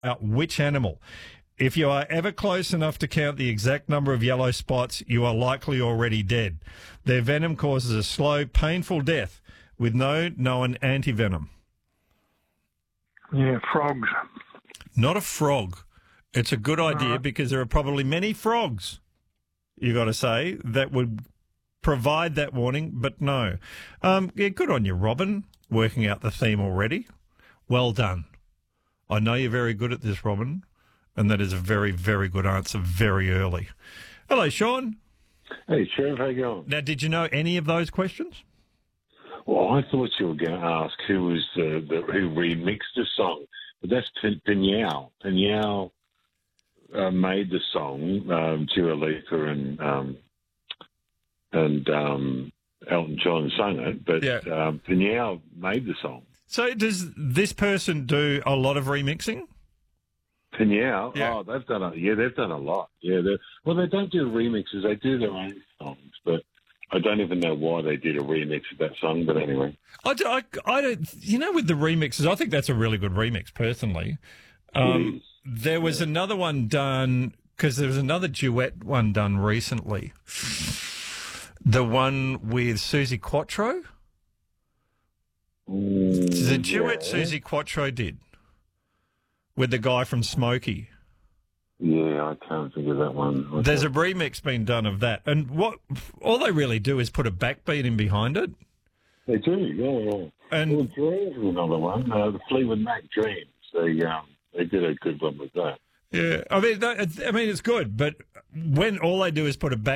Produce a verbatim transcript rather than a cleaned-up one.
out which animal. If you are ever close enough to count the exact number of yellow spots, you are likely already dead. Their venom causes a slow, painful death with no known antivenom. Yeah, frogs. Not a frog. It's a good idea because there are probably many frogs, you got to say, that would provide that warning, but no. Um, yeah, good on you, Robin, working out the theme already. Well done. I know you're very good at this, Robin, and that is a very, very good answer very early. Hello, Sean. Hey, Sheriff, how you going? Now, did you know any of those questions? Well, I thought you were going to ask who was the, the who remixed the song, but that's Pin- Pinyao. Pinyao uh, made the song. Um, Dua Lipa and um, and um, Elton John sung it, but Yeah. um, Pinyao made the song. So does this person do a lot of remixing? Pinyao, Yeah. oh, they've done a, yeah, they've done a lot. Yeah, they well, they don't do remixes; they do their own songs, but I don't even know why they did a remix of that song. But anyway, I, d- I, I don't, you know, with the remixes, I think that's a really good remix, personally. Um, there was another one done, because there was another duet one done recently. The one with Susie Quattro. mm, The duet yeah. Susie Quattro did with the guy from Smokey. Yeah, I can't think of that one. What's There's that? a remix being done of that. And what all they really do is put a backbeat in behind it. They do, yeah, yeah. And Well, Dreams is another one. Uh, the Fleetwood Mac Dreams. They um, they did a good one with that. yeah, I mean, that, I mean, it's good, but when all they do is put a back